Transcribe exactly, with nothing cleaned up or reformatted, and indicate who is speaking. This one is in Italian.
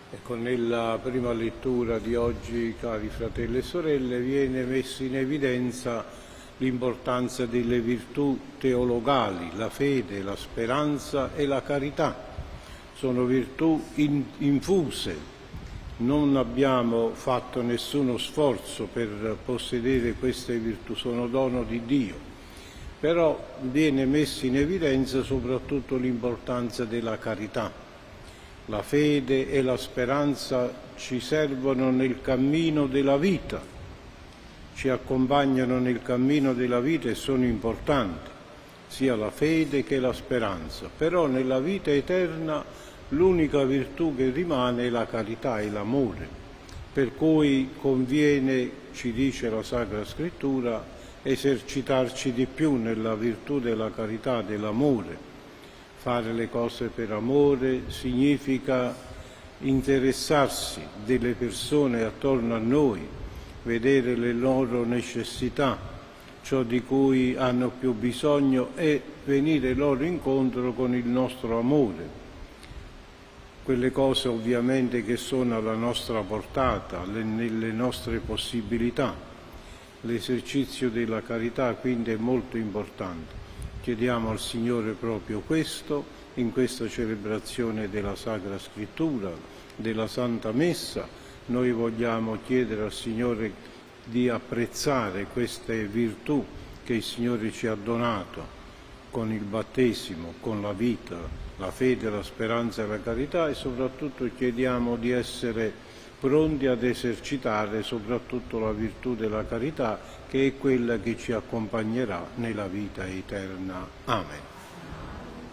Speaker 1: Ecco, nella prima lettura di oggi, cari fratelli e sorelle, viene messa in evidenza l'importanza delle virtù teologali, la fede, la speranza e la carità. Sono virtù in, infuse, non abbiamo fatto nessuno sforzo per possedere queste virtù, sono dono di Dio. Però viene messa in evidenza soprattutto l'importanza della carità. La fede e la speranza ci servono nel cammino della vita, ci accompagnano nel cammino della vita e sono importanti, sia la fede che la speranza. Però nella vita eterna l'unica virtù che rimane è la carità e l'amore, per cui conviene, ci dice la Sacra Scrittura, esercitarci di più nella virtù della carità, dell'amore. Fare le cose per amore significa interessarsi delle persone attorno a noi, vedere le loro necessità, ciò di cui hanno più bisogno e venire loro incontro con il nostro amore. Quelle cose ovviamente che sono alla nostra portata, le, nelle nostre possibilità. L'esercizio della carità quindi è molto importante. Chiediamo al Signore proprio questo in questa celebrazione della Sacra Scrittura, della Santa Messa. Noi vogliamo chiedere al Signore di apprezzare queste virtù che il Signore ci ha donato con il battesimo, con la vita, la fede, la speranza e la carità, e soprattutto chiediamo di essere pronti ad esercitare soprattutto la virtù della carità, che è quella che ci accompagnerà nella vita eterna. Amen.